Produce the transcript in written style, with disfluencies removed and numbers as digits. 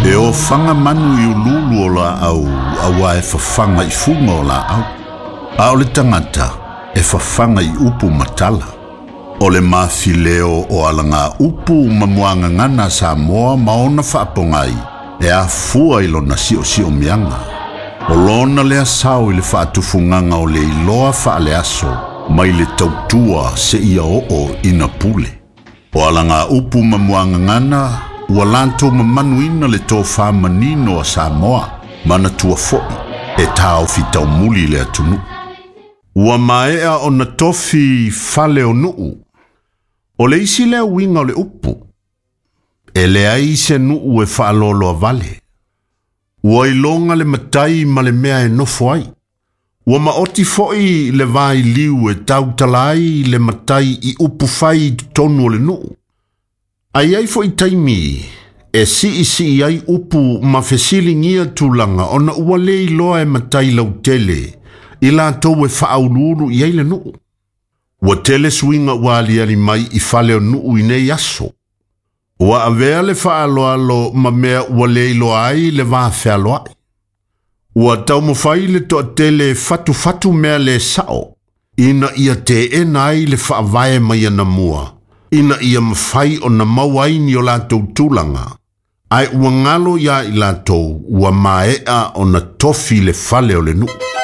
E o fanga manu i ululu o la au, awa e fafanga I funga o la au. A o le tangata, e fafanga I upu matala. O le mafileo o alanga upu mamuanga ngana Samoa maona whaapongai, e a fua I lona sio mianga. O lona le asau I le whaatufunganga o le iloa whaale aso, mai le tautua se ia o ina pule. O alanga upu mamuanga ngana, ua lanto mamanuina le tō whamanino a Samoa, mana tua foi, e tāo fitau muli le atunu. Ua maea o na tofi fale o nuu, o le isi lea winga o le upu, e le aise nuu e whaalolo a vale. Ua ilonga le matai ma le mea e nofo ai. Ua maoti foi le vai liu e tautalai le matai I upu fai tonu o le nuu. Ai ai foi taimi, e si ai upu ma fesilingia tulanga ona ua le iloa e matai lau tele, I la tau e whaauluru I eile nuu. Ua tele swinga ua ali mai I fale o nuu I nei aso. Ua avea le whaaloalo ma mea ua le iloa ai le vāwhea loai. Ua tau mawhai le toa tele fatu mea le sao, ina ia te e nai le whaavae mai ana mua. Ina ia mawhai o na mauaini o lātou tūlanga. Ai ua ngalo ia I lātou ua maea o na tofi le fale o le nuu.